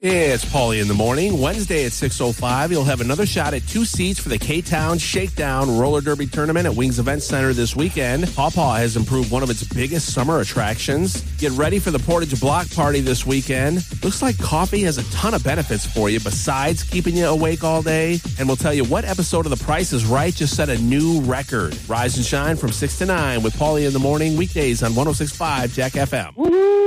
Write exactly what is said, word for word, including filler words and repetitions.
It's Paulie in the morning. Wednesday at six oh five, you'll have another shot at two seats for the K-Town Shakedown Roller Derby Tournament at Wings Event Center this weekend. Paw Paw has improved one of its biggest summer attractions. Get ready for the Portage Block Party this weekend. Looks like coffee has a ton of benefits for you besides keeping you awake all day. And we'll tell you what episode of The Price is Right just set a new record. Rise and shine from six to nine with Paulie in the morning, weekdays on one oh six point five Jack F M. Woo-hoo!